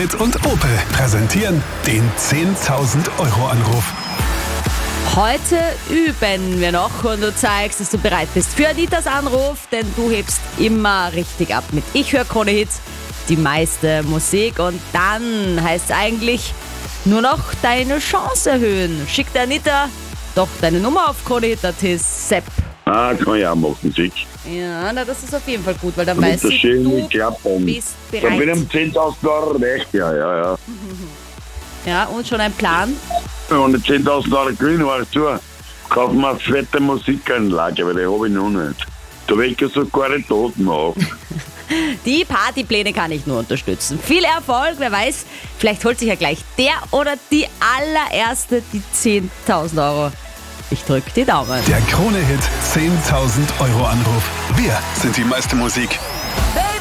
Hit und Opel präsentieren den 10.000 Euro Anruf. Heute üben wir noch und du zeigst, dass du bereit bist für Anitas Anruf, denn du hebst immer richtig ab mit Ich höre Krone Hit, die meiste Musik, und dann heißt es eigentlich nur noch deine Chance erhöhen. Schick der Anita doch deine Nummer auf kronehit.at, Sepp. Ah, kann ich auch machen, sick. Ja, na, das ist auf jeden Fall gut, weil dann weiß ich, schön du geklappt. bist Dann bin bereit. ich um 10.000 Euro recht, ja. Ja, und schon ein Plan? Wenn ich 10.000 Euro gewinne, weißt du, kaufen wir eine fette Musikanlage, weil die habe ich noch nicht. Da wecke ich sogar die Toten auf. Die Partypläne kann ich nur unterstützen. Viel Erfolg, wer weiß, vielleicht holt sich ja gleich der oder die allererste die 10.000 Euro. Ich drück die Daumen. Der Krone Hit 10.000 Euro Anruf. Wir sind die meiste Musik.